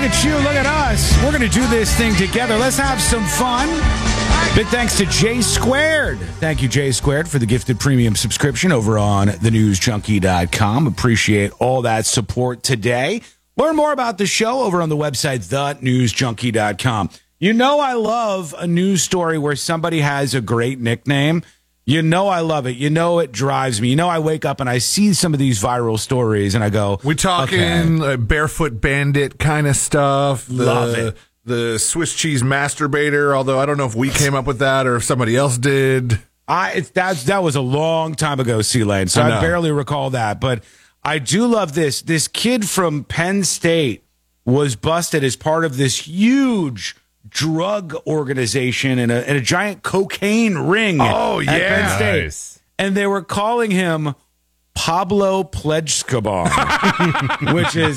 at you. Look at us. We're going to do this thing together. Let's have some fun. Big thanks to J Squared. Thank you, J Squared, for the gifted premium subscription over on thenewsjunkie.com. Appreciate all that support today. Learn more about the show over on the website, thenewsjunkie.com. You know I love a news story where somebody has a great nickname. You know I love it. You know it drives me. You know I wake up and I see some of these viral stories and I go, we talking Barefoot Bandit kind of stuff. Love it. The Swiss cheese masturbator, although I don't know if we came up with that or if somebody else did. That was a long time ago, C-Lane, so I barely recall that. But I do love this. This kid from Penn State was busted as part of this huge drug organization and a giant cocaine ring at Penn State. Nice. And they were calling him Pablo Pledgeskabar, which is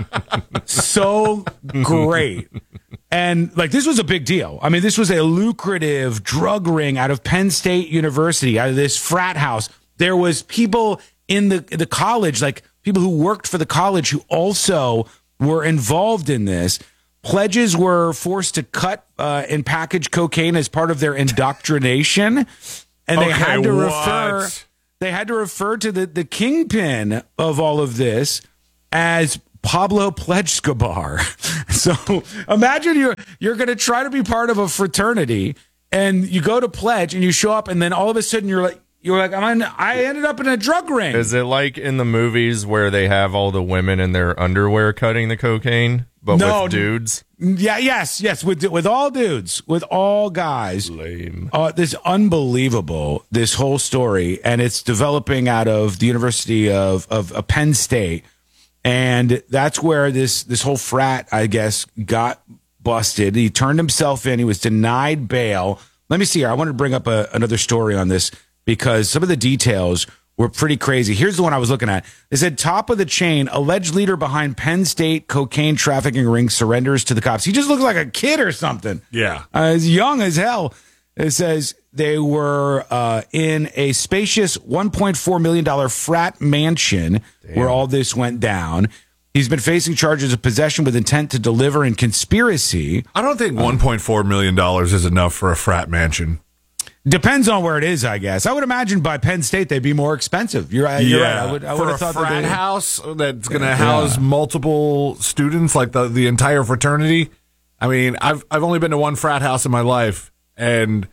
so great. And like, this was a big deal. I mean, this was a lucrative drug ring out of Penn State University, out of this frat house. There was people in the college, like people who worked for the college, who also were involved in this. Pledges were forced to cut and package cocaine as part of their indoctrination, and they had to refer. They had to refer to the kingpin of all of this as Pablo Pledgeskabar. So imagine you're going to try to be part of a fraternity, and you go to pledge, and you show up, and then all of a sudden you're like, I ended up in a drug ring. Is it like in the movies where they have all the women in their underwear cutting the cocaine, but with dudes? Yeah, yes, with all dudes, with all guys. Lame. This unbelievable, this whole story, and it's developing out of the University of Penn State, and that's where this whole frat, I guess, got busted. He turned himself in. He was denied bail. Let me see here. I wanted to bring up another story on this, because some of the details were pretty crazy. Here's the one I was looking at. They said, top of the chain, alleged leader behind Penn State cocaine trafficking ring surrenders to the cops. He just looks like a kid or something. Yeah. He's young as hell. It says they were in a spacious $1.4 million frat mansion where all this went down. He's been facing charges of possession with intent to deliver and conspiracy. I don't think $1.4 million is enough for a frat mansion. Depends on where it is, I guess. I would imagine by Penn State they'd be more expensive. You're right. I would have thought for a frat house that's going to house multiple students, like the entire fraternity. I mean, I've only been to one frat house in my life, and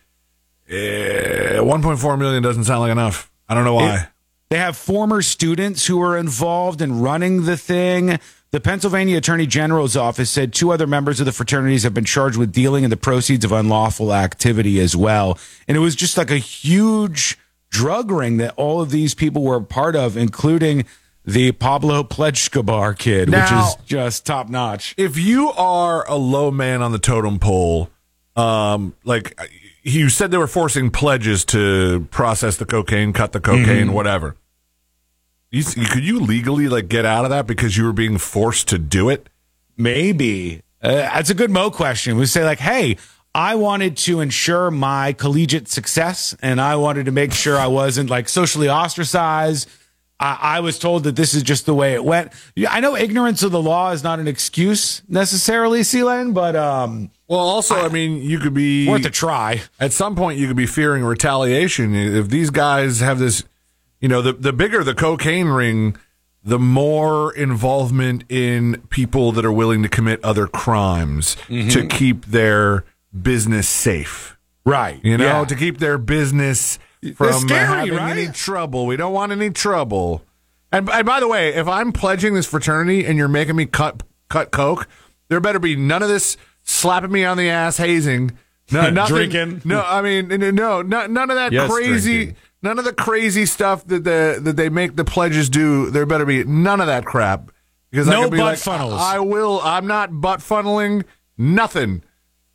$1.4 million doesn't sound like enough. I don't know why. They have former students who were involved in running the thing. The Pennsylvania Attorney General's office said 2 other members of the fraternities have been charged with dealing in the proceeds of unlawful activity as well. And it was just like a huge drug ring that all of these people were a part of, including the Pablo Pledgeskabar kid, which is just top notch. If you are a low man on the totem pole, like you said, they were forcing pledges to process the cocaine, cut the cocaine, whatever. Could you legally get out of that because you were being forced to do it? Maybe. That's a good Mo question. We say hey, I wanted to ensure my collegiate success, and I wanted to make sure I wasn't socially ostracized. I was told that this is just the way it went. I know ignorance of the law is not an excuse necessarily, C-Lane, but well, also, I mean, you could be worth a try. At some point, you could be fearing retaliation if these guys have this. The bigger the cocaine ring, the more involvement in people that are willing to commit other crimes to keep their business safe. Right. To keep their business from having any trouble. We don't want any trouble. And by the way, if I'm pledging this fraternity and you're making me cut coke, there better be none of this slapping me on the ass, hazing. No, nothing, drinking. No, I mean, no, none of that crazy. Drinking. None of the crazy stuff that they make the pledges do. There better be none of that crap. Because no I can be butt funnels. I'm not butt funneling. Nothing.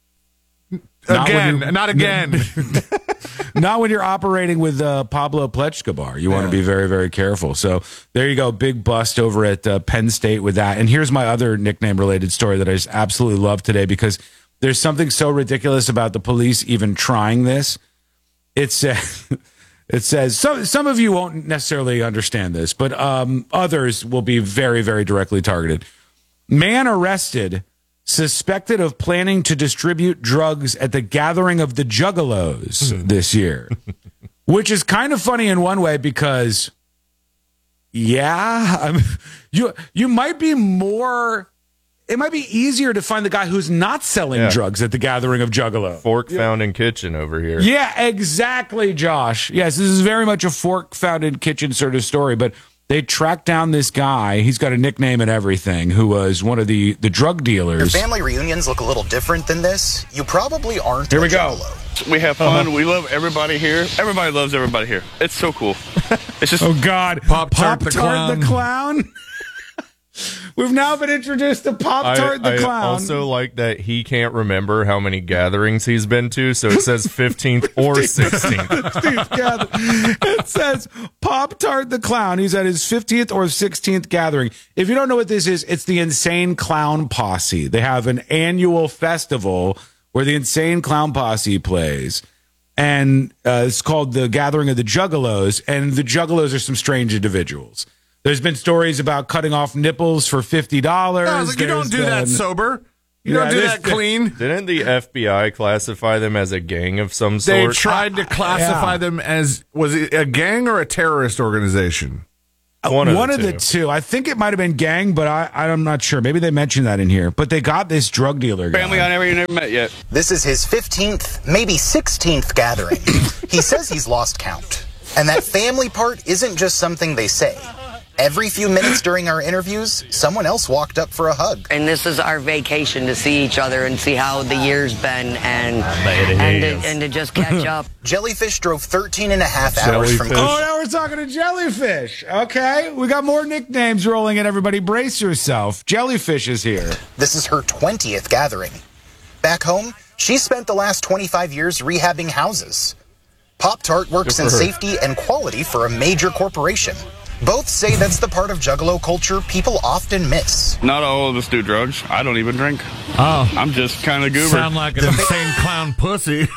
Not again. Not when you're operating with Pablo Pledgeskabar. You want to be very, very careful. So there you go. Big bust over at Penn State with that. And here's my other nickname-related story that I just absolutely love today, because there's something so ridiculous about the police even trying this. It says some of you won't necessarily understand this, but others will be very, very directly targeted. Man arrested suspected of planning to distribute drugs at the gathering of the Juggalos this year, which is kind of funny in one way because, you might be more. It might be easier to find the guy who's not selling drugs at the gathering of Juggalo. Fork found in kitchen over here. Yeah, exactly, Josh. Yes, this is very much a fork found in kitchen sort of story, but they tracked down this guy. He's got a nickname and everything, who was one of the drug dealers. Your family reunions look a little different than this. You probably aren't. Here we go. Juggalo. We have fun. We love everybody here. Everybody loves everybody here. It's so cool. It's just oh God, Pop-Tart the Clown. We've now been introduced to Pop-Tart the Clown. I also like that he can't remember how many gatherings he's been to, so it says 15th or 16th. It says Pop-Tart the Clown. He's at his 50th or 16th gathering. If you don't know what this is, it's the Insane Clown Posse. They have an annual festival where the Insane Clown Posse plays. And it's called the Gathering of the Juggalos. And the Juggalos are some strange individuals. There's been stories about cutting off nipples for $50. No, you don't do that sober. You don't do that clean. Didn't the FBI classify them as a gang of some sort? They tried to classify them as, was it a gang or a terrorist organization? One of the two. I think it might have been gang, but I'm not sure. Maybe they mentioned that in here. But they got this drug dealer guy. family I never met yet. This is his 15th, maybe 16th gathering. He says he's lost count. And that family part isn't just something they say. Every few minutes during our interviews, someone else walked up for a hug. And this is our vacation to see each other and see how the year's been and to just catch up. Jellyfish drove 13 and a half hours from... Oh, now we're talking to Jellyfish. Okay, we got more nicknames rolling in. Everybody brace yourself. Jellyfish is here. This is her 20th gathering. Back home, she spent the last 25 years rehabbing houses. Pop-Tart works in safety and quality for a major corporation. Both say that's the part of Juggalo culture people often miss. Not all of us do drugs. I don't even drink. Oh. I'm just kind of goober. Sound like an insane clown pussy.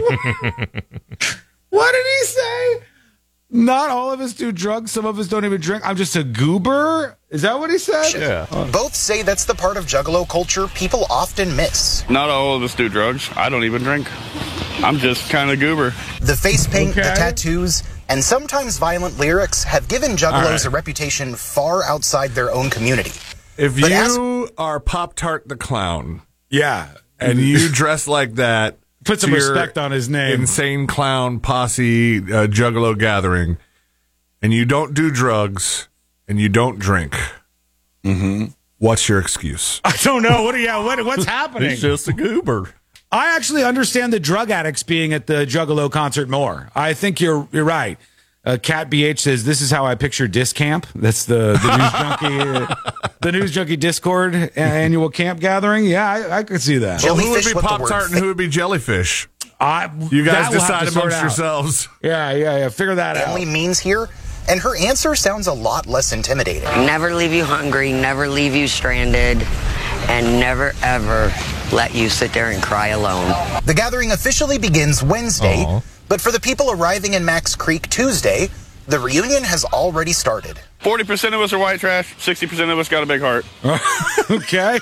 What did he say? Not all of us do drugs. Some of us don't even drink. I'm just a goober? Is that what he said? Yeah. Both say that's the part of Juggalo culture people often miss. Not all of us do drugs. I don't even drink. I'm just kind of goober. The face paint, the tattoos, and sometimes violent lyrics have given Juggalos a reputation far outside their own community. If you are Pop-Tart the Clown, and you dress like that, put some respect on his name. Insane Clown Posse Juggalo gathering, and you don't do drugs and you don't drink. What's your excuse? I don't know. What's happening? He's just a goober. I actually understand the drug addicts being at the Juggalo concert more. I think you're right. Cat BH says, this is how I picture Disc Camp. That's the News Junkie the News Junkie Discord annual camp gathering. Yeah, I could see that. Well, who would be Pop-Tart and who would be Jellyfish? You guys decide amongst yourselves. Yeah. Figure that out. Family means here, and her answer sounds a lot less intimidating. Never leave you hungry, never leave you stranded, and never, ever let you sit there and cry alone. The gathering officially begins Wednesday, but for the people arriving in Max Creek Tuesday, the reunion has already started. 40% of us are white trash. 60% of us got a big heart. Okay.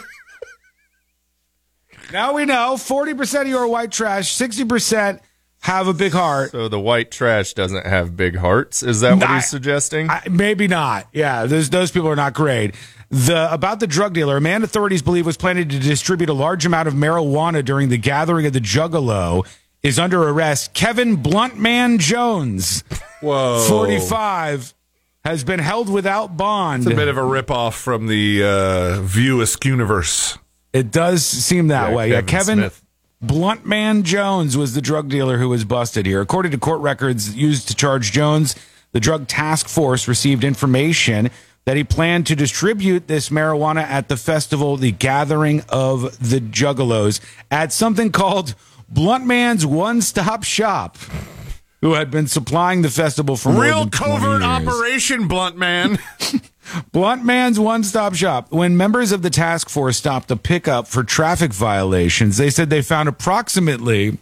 Now we know 40% of you are white trash, 60% have a big heart. So the white trash doesn't have big hearts? Is that what he's suggesting? Maybe not. Yeah, those people are not great. About the drug dealer, a man authorities believe was planning to distribute a large amount of marijuana during the gathering of the Juggalo is under arrest. Kevin Bluntman Jones, 45, has been held without bond. It's a bit of a ripoff from the View Askew-universe. It does seem that way. Kevin Smith. Bluntman Jones was the drug dealer who was busted here. According to court records used to charge Jones, the drug task force received information that he planned to distribute this marijuana at the festival, the Gathering of the Juggalos, at something called Bluntman's One-Stop Shop, who had been supplying the festival for more than 20 covert years. operation, Bluntman. Bluntman's One-Stop Shop. When members of the task force stopped to pick up for traffic violations, they said they found approximately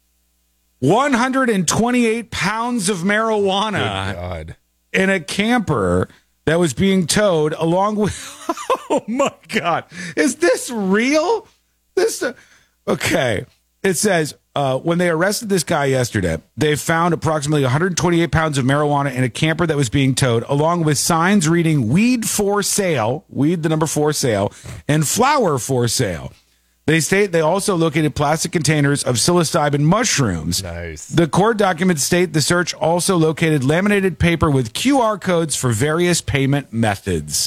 128 pounds of marijuana in a camper that was being towed along with... Oh, my God. Is this real? Okay. It says, when they arrested this guy yesterday, they found approximately 128 pounds of marijuana in a camper that was being towed, along with signs reading weed for sale, weed, the number 4 sale, and flower for sale. They state they also located plastic containers of psilocybin mushrooms. Nice. The court documents state the search also located laminated paper with QR codes for various payment methods.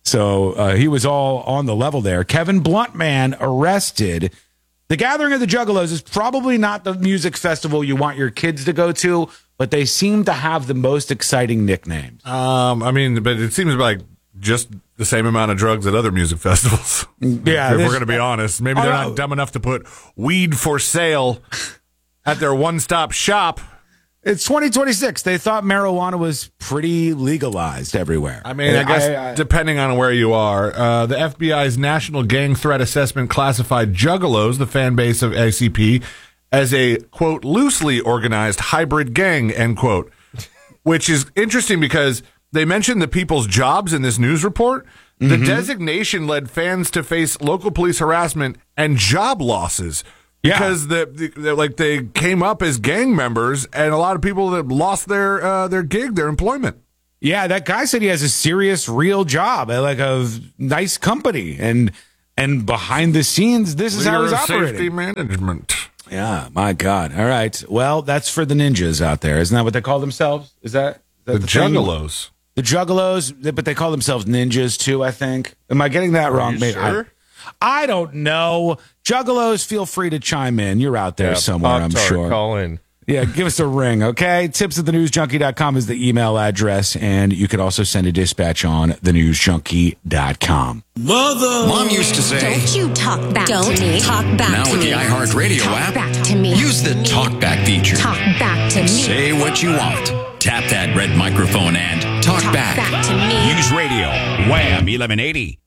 So he was all on the level there. Kevin Bluntman arrested. The Gathering of the Juggalos is probably not the music festival you want your kids to go to, but they seem to have the most exciting nicknames. I mean, but it seems like just the same amount of drugs at other music festivals. Yeah, if we're going to be honest. Maybe they're not dumb enough to put weed for sale at their one-stop shop. It's 2026. They thought marijuana was pretty legalized everywhere. I mean, I guess depending on where you are, the FBI's National Gang Threat Assessment classified Juggalos, the fan base of ACP, as a, quote, loosely organized hybrid gang, end quote, which is interesting because they mentioned the people's jobs in this news report. The designation led fans to face local police harassment and job losses because they came up as gang members, and a lot of people that lost their gig, their employment. Yeah, that guy said he has a serious, real job at like a nice company, and behind the scenes, this is how he's operating. Safety management. Yeah, my God. All right. Well, that's for the ninjas out there. Isn't that what they call themselves? Is that the Juggalos? The Juggalos, but they call themselves ninjas too, I think. Am I getting that wrong? Maybe. Sure? I don't know. Juggalos, feel free to chime in. You're out there somewhere, I'm sure. Call in. Yeah, give us a ring, okay? Tips@thenewsjunkie.com is the email address, and you could also send a dispatch on thenewsjunkie.com. Mom used to say, don't you talk back to me. Talk back now to with me. the iHeartRadio app, back to me. use the talkback feature. Talk back to me. Say what you want. Tap that red microphone and talk back. Back to me. News Radio, Wham 1180.